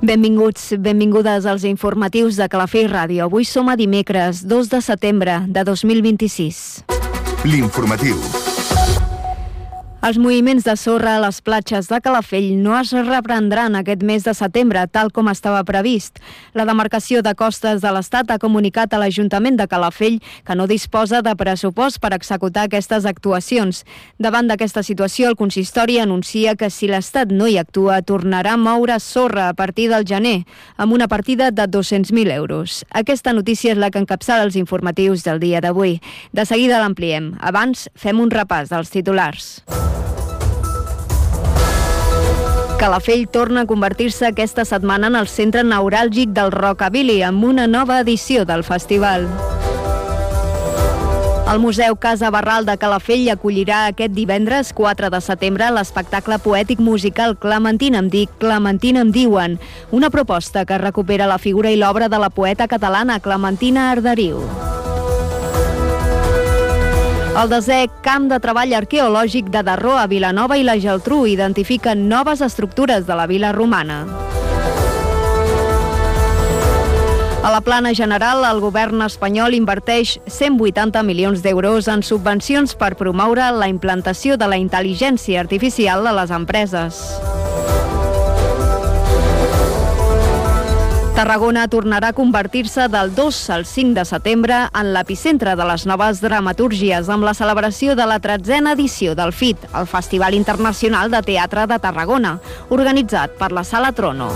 Benvinguts, benvingudes als informatius de Calafell Ràdio. Avui som a dimecres 2 de setembre de 2026. L'informatiu. Els moviments de sorra a les platges de Calafell no es reprendran aquest mes de setembre, tal com estava previst. La demarcació de costes de l'Estat ha comunicat a l'Ajuntament de Calafell que no disposa de pressupost per executar aquestes actuacions. Davant d'aquesta situació, el consistori anuncia que si l'Estat no hi actua, tornarà a moure sorra a partir del gener, amb una partida de 200.000 euros. Aquesta notícia és la que encapçala els informatius del dia d'avui. De seguida l'ampliem. Abans, fem un repàs dels titulars. Calafell torna a convertir-se aquesta setmana en el centre neuràlgic del rockabilly amb una nova edició del festival. El Museu Casa Barral de Calafell acollirà aquest divendres 4 de setembre l'espectacle poètic musical Clementina em dic, Clementina em diuen, una proposta que recupera la figura i l'obra de la poeta catalana Clementina Arderiu. El 10è camp de treball arqueològic de Darró a Vilanova i la Geltrú identifiquen noves estructures de la vila romana. A la plana general, el govern espanyol inverteix 180 milions d'euros en subvencions per promoure la implantació de la intel·ligència artificial a les empreses. Tarragona tornarà a convertir-se del 2 al 5 de setembre en l'epicentre de les noves dramatúrgies amb la celebració de la 13a edició del FIT, el Festival Internacional de Teatre de Tarragona, organitzat per la Sala Trono.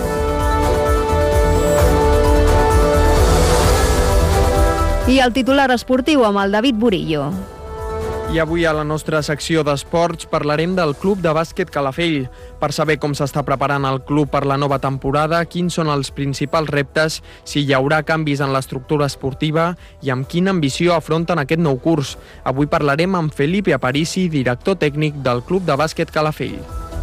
I el titular esportiu amb el David Burillo. I avui a la nostra secció d'esports parlarem del Club de Bàsquet Calafell. Per saber com s'està preparant el club per la nova temporada, quins són els principals reptes, si hi haurà canvis en l'estructura esportiva i amb quina ambició afronten aquest nou curs. Avui parlarem amb Felipe Aparici, director tècnic del Club de Bàsquet Calafell.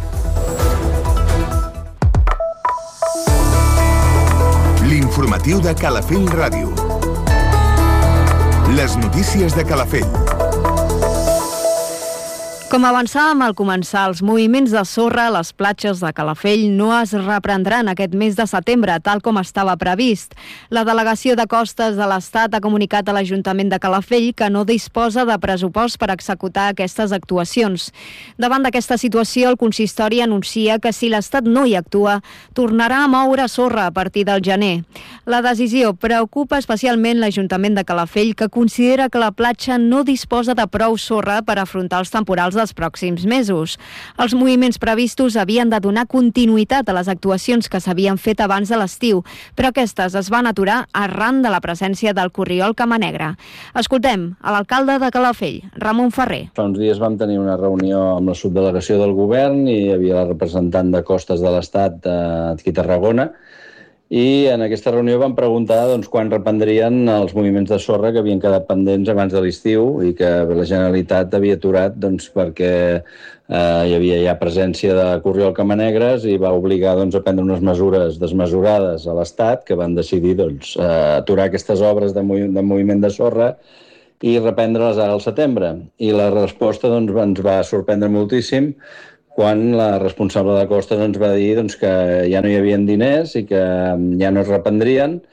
L'informatiu de Calafell Ràdio. Les notícies de Calafell. Com avançàvem al començar, els moviments de sorra a les platges de Calafell no es reprendran aquest mes de setembre, tal com estava previst. La Delegació de Costes de l'Estat ha comunicat a l'Ajuntament de Calafell que no disposa de pressupost per executar aquestes actuacions. Davant d'aquesta situació, el consistori anuncia que si l'Estat no hi actua, tornarà a moure sorra a partir del gener. La decisió preocupa especialment l'Ajuntament de Calafell, que considera que la platja no disposa de prou sorra per afrontar els temporals dels pròxims mesos. Els moviments previstos havien de donar continuïtat a les actuacions que s'havien fet abans de l'estiu, però aquestes es van aturar arran de la presència del corriol Camanegre. Escoltem a l'alcalde de Calafell, Ramon Ferrer. Fa uns dies vam tenir una reunió amb la subdelegació del govern i hi havia la representant de Costes de l'Estat aquí a Tarragona. I en aquesta reunió vam preguntar quan reprendrien els moviments de sorra que havien quedat pendents abans de l'estiu i que la Generalitat havia aturat perquè hi havia ja presència de corriol Camanegres i va obligar a prendre unes mesures desmesurades a l'Estat que van decidir aturar aquestes obres de moviment de sorra i reprendre-les ara al setembre. I la resposta ens va sorprendre moltíssim quan la responsable de Costes ens va dir que ja no hi havia diners i que ja no es reprendrien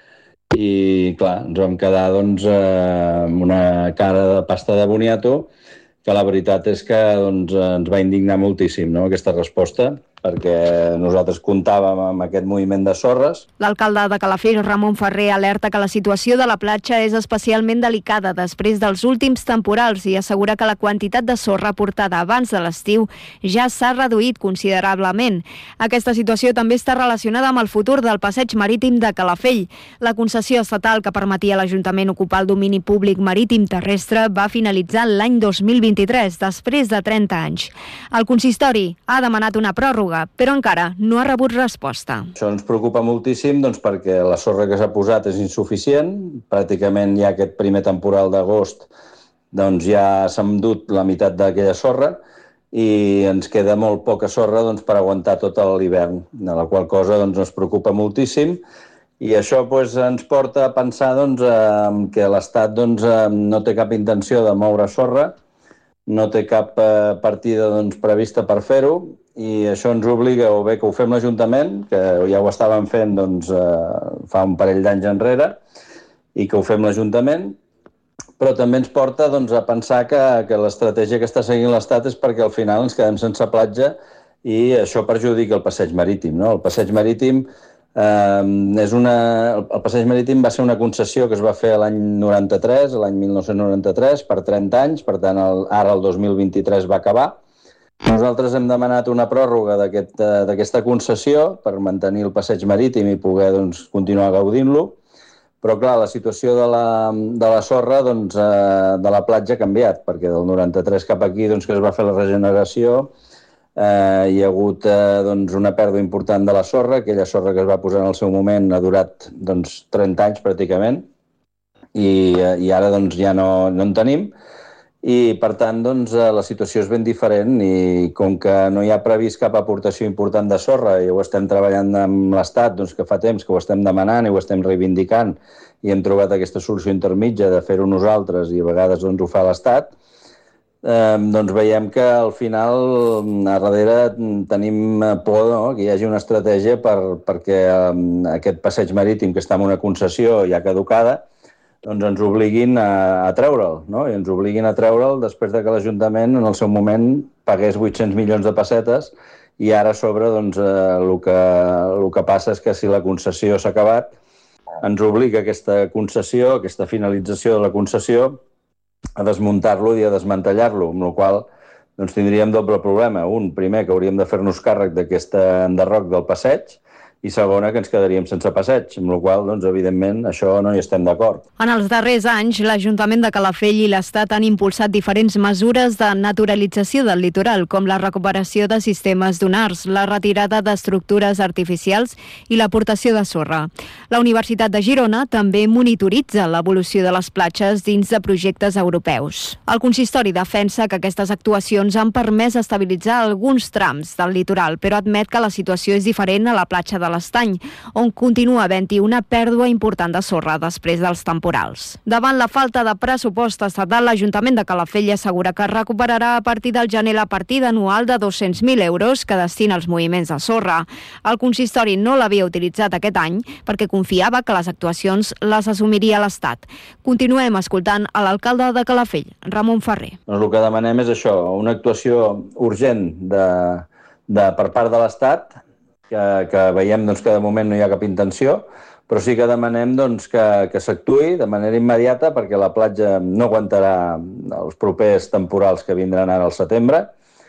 i, clar, ens vam quedar amb una cara de pasta de boniato que la veritat és que ens va indignar moltíssim, aquesta resposta, perquè nosaltres comptàvem amb aquest moviment de sorres. L'alcalde de Calafell, Ramon Ferrer, alerta que la situació de la platja és especialment delicada després dels últims temporals i assegura que la quantitat de sorra portada abans de l'estiu ja s'ha reduït considerablement. Aquesta situació també està relacionada amb el futur del passeig marítim de Calafell. La concessió estatal que permetia a l'Ajuntament ocupar el domini públic marítim terrestre va finalitzar l'any 2023, després de 30 anys. El consistori ha demanat una pròrroga, però encara no ha rebut resposta. Això ens preocupa moltíssim perquè la sorra que s'ha posat és insuficient. Pràcticament ja aquest primer temporal d'agost ja s'ha endut la meitat d'aquella sorra i ens queda molt poca sorra per aguantar tot l'hivern, de la qual cosa ens preocupa moltíssim. I això ens porta a pensar que l'Estat no té cap intenció de moure sorra no té cap partida prevista per fer-ho, i això ens obliga o bé que ho fem l'Ajuntament, que ja ho estàvem fent fa un parell d'anys enrere, i que ho fem l'Ajuntament, però també ens porta a pensar que l'estratègia que està seguint l'Estat és perquè al final ens quedem sense platja i això perjudica el passeig marítim, no? El passeig marítim el passeig marítim va ser una concessió que es va fer l'any 93, l'any 1993, per 30 anys, per tant ara el 2023 va acabar. Nosaltres hem demanat una pròrroga d'aquesta concessió per mantenir el passeig marítim i poder continuar gaudint-lo, però clar, la situació de la sorra de la platja ha canviat, perquè del 93 cap aquí que es va fer la regeneració hi ha hagut una pèrdua important de la sorra. Aquella sorra que es va posar en el seu moment ha durat 30 anys pràcticament i ara ja no en tenim. I, per tant, la situació és ben diferent i com que no hi ha previst cap aportació important de sorra i ho estem treballant amb l'Estat, que fa temps que ho estem demanant i ho estem reivindicant i hem trobat aquesta solució intermitja de fer-ho nosaltres i a vegades ho fa l'Estat, veiem que al final a darrere tenim por que hi hagi una estratègia perquè aquest passeig marítim que està en una concessió ja caducada ens obliguin a treure'l, no? I ens obliguin a treure'l després que l'Ajuntament en el seu moment pagués 800 milions de pessetes i ara a sobre el que passa és que si la concessió s'ha acabat ens obliga aquesta concessió, aquesta finalització de la concessió a desmuntar-lo i a desmantellar-lo, amb la qual cosa tindríem doble problema. Un, primer, que hauríem de fer-nos càrrec d'aquest enderroc del passeig, i segona, que ens quedaríem sense passeig, amb la qual cosa, evidentment, això no hi estem d'acord. En els darrers anys, l'Ajuntament de Calafell i l'Estat han impulsat diferents mesures de naturalització del litoral, com la recuperació de sistemes dunars, la retirada d'estructures artificials i l'aportació de sorra. La Universitat de Girona també monitoritza l'evolució de les platges dins de projectes europeus. El consistori defensa que aquestes actuacions han permès estabilitzar alguns trams del litoral, però admet que la situació és diferent a la platja de l'Estany, on continua havent-hi una pèrdua important de sorra després dels temporals. Davant la falta de pressupost estatal, l'Ajuntament de Calafell assegura que recuperarà a partir del gener la partida anual de 200.000 euros que destina als moviments de sorra. El consistori no l'havia utilitzat aquest any perquè confiava que les actuacions les assumiria l'Estat. Continuem escoltant a l'alcalde de Calafell, Ramon Ferrer. El que demanem és això, una actuació urgent per part de l'Estat, que veiem que de moment no hi ha cap intenció, però sí que demanem que s'actuï de manera immediata perquè la platja no aguantarà els propers temporals que vindran ara al setembre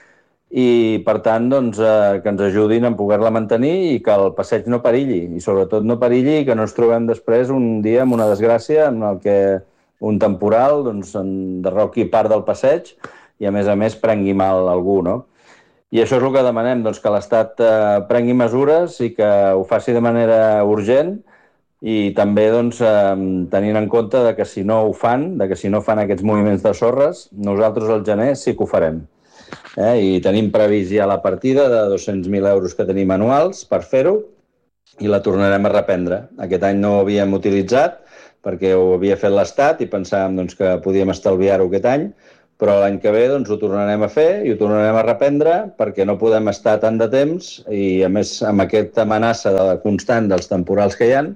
i, per tant, que ens ajudin a poder-la mantenir i que el passeig no perilli, i sobretot no perilli i que no ens trobem després un dia amb una desgràcia en el que un temporal enderroqui part del passeig i, a més, prengui mal algú, no? I això és el que demanem, que l'Estat prengui mesures i que ho faci de manera urgent i també tenint en compte que si no ho fan, que si no fan aquests moviments de sorres, nosaltres al gener sí que ho farem. I tenim previst ja la partida de 200.000 euros que tenim anuals per fer-ho i la tornarem a reprendre. Aquest any no ho havíem utilitzat perquè ho havia fet l'Estat i pensàvem que podíem estalviar-ho aquest any, però l'any que ve ho tornarem a fer i ho tornarem a reprendre perquè no podem estar tant de temps i, a més, amb aquesta amenaça constant dels temporals que hi ha,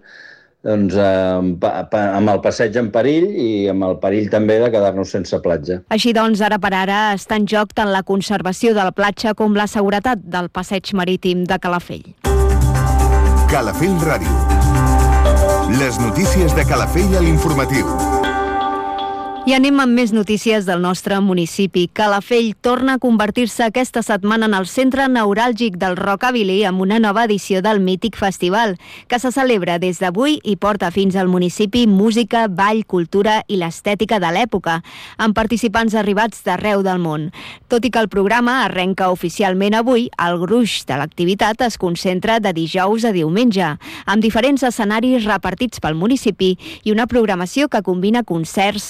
amb el passeig en perill i amb el perill també de quedar-nos sense platja. Així doncs, ara per ara està en joc tant la conservació de la platja com la seguretat del passeig marítim de Calafell. Calafell Ràdio. Les notícies de Calafell a l'informatiu. I anem amb més notícies del nostre municipi. Calafell torna a convertir-se aquesta setmana en el centre neuràlgic del rockabilly amb una nova edició del mític festival, que se celebra des d'avui i porta fins al municipi música, ball, cultura i l'estètica de l'època, amb participants arribats d'arreu del món. Tot i que el programa arrenca oficialment avui, el gruix de l'activitat es concentra de dijous a diumenge, amb diferents escenaris repartits pel municipi i una programació que combina concerts, sessions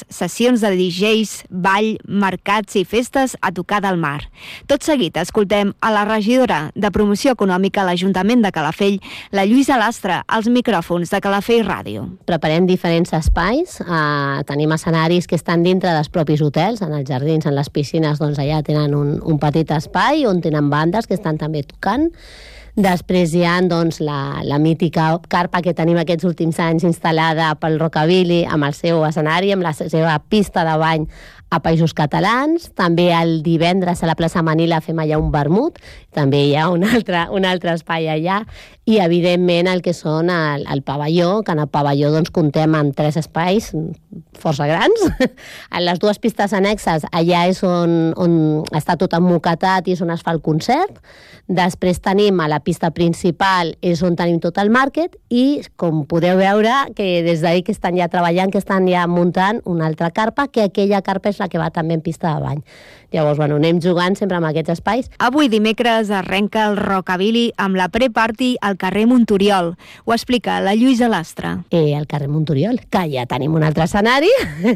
actuacions de DJs, ball, mercats i festes a tocar del mar. Tot seguit escoltem a la regidora de Promoció Econòmica a l'Ajuntament de Calafell, la Lluïsa Lastra, als micròfons de Calafell Ràdio. Preparem diferents espais, tenim escenaris que estan dintre dels propis hotels, en els jardins, en les piscines, doncs allà tenen un petit espai on tenen bandes que estan també tocant. Després hi ha doncs, la mítica carpa que tenim aquests últims anys instal·lada pel Rockabilly amb el seu escenari, amb la seva pista de bany a Països Catalans. També el divendres a la plaça Manila fem allà un vermut, també hi ha un altre espai allà, i evidentment el que són el pavelló, que en el pavelló doncs, comptem amb 3 espais força grans. En les 2 pistes annexes allà és on està tot emmoquetat i és on es fa el concert. Després tenim a la pista principal, és on tenim tot el màrquet, i com podeu veure que des d'ahir que estan ja treballant, que estan ja muntant una altra carpa, que aquella carpa és la que va també en pista de bany. Llavors, anem jugant sempre amb aquests espais. Avui dimecres arrenca el Rockabilly amb la pre-party al carrer Montoriol. Ho explica la Lluïsa Lastra. Al carrer Montoriol, que ja tenim un altre escenari,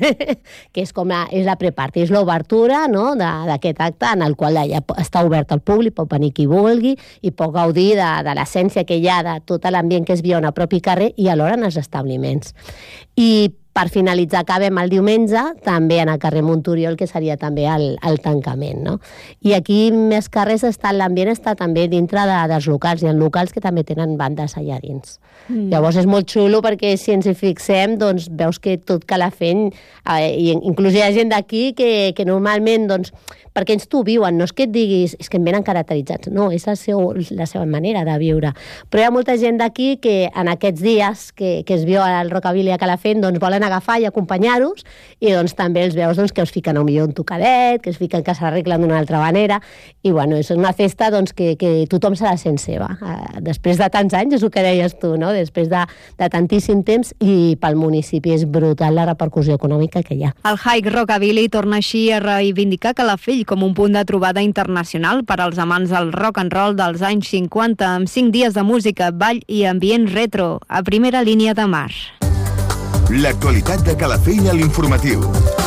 que és la pre-party, és l'obertura, no?, d'aquest acte en el qual ja està obert al públic, pot venir qui vulgui i pot gaudir de l'essència que hi ha, de tot l'ambient que es viu en el propi carrer i alhora en els establiments. I per finalitzar, acabem el diumenge, també en el carrer Montoriol, que seria també el tancament, no? I aquí, més que res, l'ambient està també dintre dels locals. Hi ha locals que també tenen bandes allà dins. Llavors és molt xulo perquè si ens hi fixem, doncs veus que tot Calafell, i inclús hi ha gent d'aquí que normalment, doncs, perquè ells t'ho viuen, no és que et diguis, és que em venen caracteritzats, no, és la seva manera de viure. Però hi ha molta gent d'aquí que en aquests dies que es viu al Rockabilly a Calafell, doncs volen agafar i acompanyar-los, i doncs també els veus doncs, que us fiquen potser un tocadet, que es fiquen que s'arreglen d'una altra manera, i bueno, és una festa doncs, que tothom se la sent seva. Després de tants anys, és el que deies tu, no? Després de tantíssim temps, i pel municipi és brutal la repercussió econòmica que hi ha. El Hike Rockabilly torna així a reivindicar Calafell com un punt de trobada internacional per als amants del rock and roll dels anys 50, amb 5 dies de música, ball i ambient retro, a primera línia de mar. L'actualitat de Calafell a l'informatiu.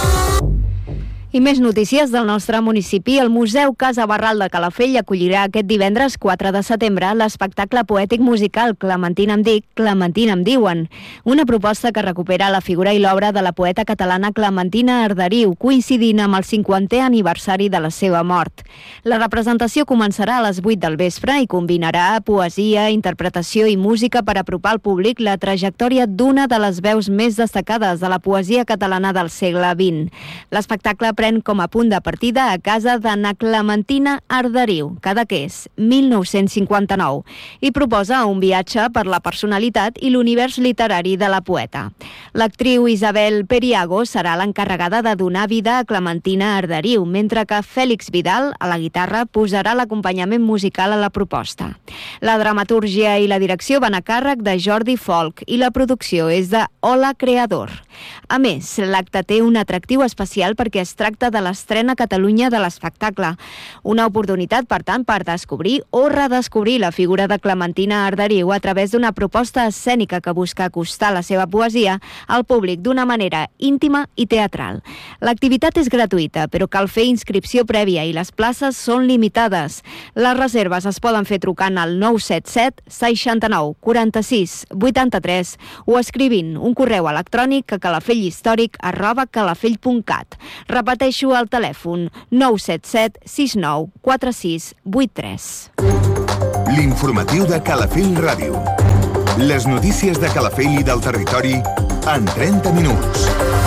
I més notícies del nostre municipi. El Museu Casa Barral de Calafell acollirà aquest divendres 4 de setembre l'espectacle poètic musical Clementina em dic, Clementina em diuen, una proposta que recupera la figura i l'obra de la poeta catalana Clementina Arderiu, coincidint amb el 50è aniversari de la seva mort. La representació començarà a les 8 del vespre i combinarà poesia, interpretació i música per apropar al públic la trajectòria d'una de les veus més destacades de la poesia catalana del segle XX. L'espectacle pren com a punt de partida a casa d'Anna Clementina Arderiu, Cadaqués, 1959, i proposa un viatge per la personalitat i l'univers literari de la poeta. L'actriu Isabel Periago serà l'encarregada de donar vida a Clementina Arderiu, mentre que Fèlix Vidal, a la guitarra, posarà l'acompanyament musical a la proposta. La dramatúrgia i la direcció van a càrrec de Jordi Folk i la producció és de Hola Creador. A més, l'acte té un atractiu especial perquè es tracta de l'estrena a Catalunya de l'espectacle. Una oportunitat, per tant, per descobrir o redescobrir la figura de Clementina Arderiu a través d'una proposta escènica que busca acostar la seva poesia al públic d'una manera íntima i teatral. L'activitat és gratuïta, però cal fer inscripció prèvia i les places són limitades. Les reserves es poden fer trucant al 977 69 46 83 o escrivint un correu electrònic a calafellhistòric@calafell.cat. Repeteixo el telèfon 977 69 46 83. L'informatiu de Calafell Ràdio. Les notícies de Calafell i del territori en 30 minuts.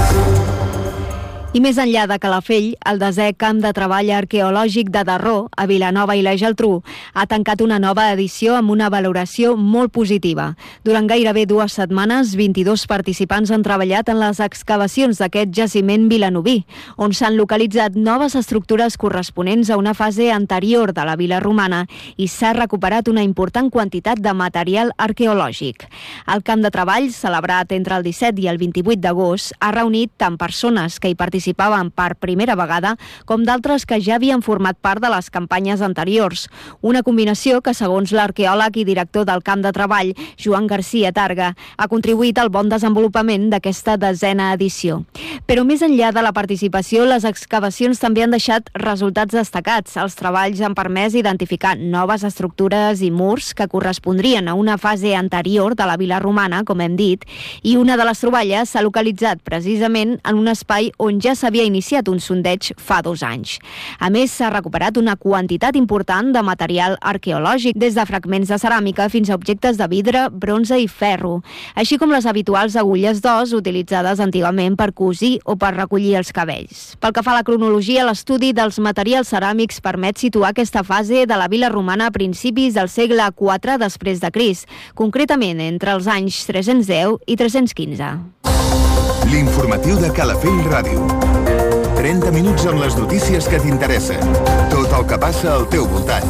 I més enllà de Calafell, el 10è camp de treball arqueològic de Darró, a Vilanova i la Geltrú, ha tancat una nova edició amb una valoració molt positiva. Durant gairebé 2 setmanes, 22 participants han treballat en les excavacions d'aquest jaciment vilanoví, on s'han localitzat noves estructures corresponents a una fase anterior de la vila romana i s'ha recuperat una important quantitat de material arqueològic. El camp de treball, celebrat entre el 17 i el 28 d'agost, ha reunit tant persones que hi participen participaven per primera vegada, com d'altres que ja havien format part de les campanyes anteriors. Una combinació que, segons l'arqueòleg i director del camp de treball, Joan García Targa, ha contribuït al bon desenvolupament d'aquesta 10a edició. Però més enllà de la participació, les excavacions també han deixat resultats destacats. Els treballs han permès identificar noves estructures i murs que correspondrien a una fase anterior de la vila romana, com hem dit, i una de les troballes s'ha localitzat precisament en un espai on ja s'havia iniciat un sondeig fa 2 anys. A més, s'ha recuperat una quantitat important de material arqueològic, des de fragments de ceràmica fins a objectes de vidre, bronze i ferro, així com les habituals agulles d'os utilitzades antigament per cosir o per recollir els cabells. Pel que fa a la cronologia, l'estudi dels materials ceràmics permet situar aquesta fase de la vila romana a principis del segle IV després de Crist, concretament entre els anys 310 i 315. L'informatiu de Calafell Ràdio. 30 minuts amb les notícies que t'interessen. Tot el que passa al teu voltant.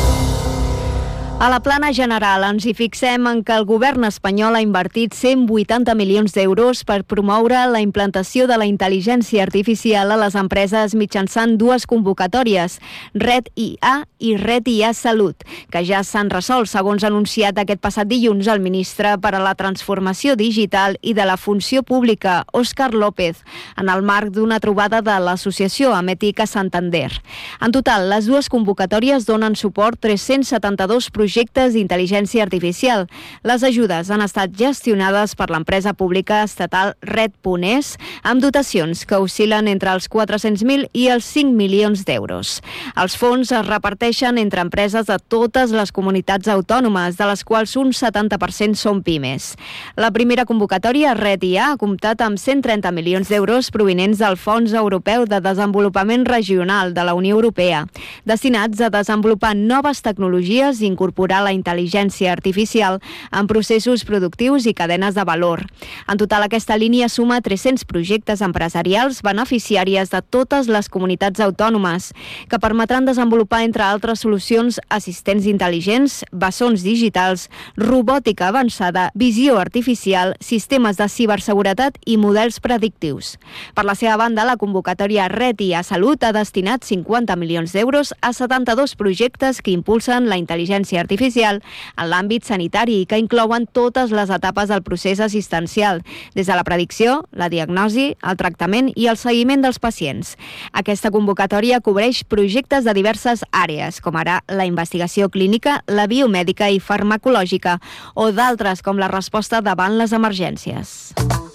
A la plana general ens hi fixem en que el govern espanyol ha invertit 180 milions d'euros per promoure la implantació de la intel·ligència artificial a les empreses mitjançant 2 convocatòries, Red IA i Red IA Salut, que ja s'han resolt, segons ha anunciat aquest passat dilluns el ministre per a la Transformació Digital i de la Funció Pública, Òscar López, en el marc d'una trobada de l'Associació Amètica Santander. En total, les 2 convocatòries donen suport 372 projectes d'intel·ligència artificial. Les ajudes han estat gestionades per l'empresa pública estatal Red.es, amb dotacions que oscil·len entre els 400.000 i els 5 milions d'euros. Els fons es reparteixen entre empreses de totes les comunitats autònomes, de les quals un 70% són pimes. La primera convocatòria, Red IA, ha comptat amb 130 milions d'euros provinents del Fons Europeu de Desenvolupament Regional de la Unió Europea, destinats a desenvolupar noves tecnologies i incorporar la intel·ligència artificial en processos productius i cadenes de valor. En total, aquesta línia suma 300 projectes empresarials beneficiàries de totes les comunitats autònomes, que permetran desenvolupar, entre altres solucions, assistents intel·ligents, bessons digitals, robòtica avançada, visió artificial, sistemes de ciberseguretat i models predictius. Per la seva banda, la convocatòria Red IA Salut ha destinat 50 milions d'euros a 72 projectes que impulsen la intel·ligència artificial en l'àmbit sanitari i que inclouen totes les etapes del procés assistencial, des de la predicció, la diagnosi, el tractament i el seguiment dels pacients. Aquesta convocatòria cobreix projectes de diverses àrees, com ara la investigació clínica, la biomèdica i farmacològica, o d'altres com la resposta davant les emergències.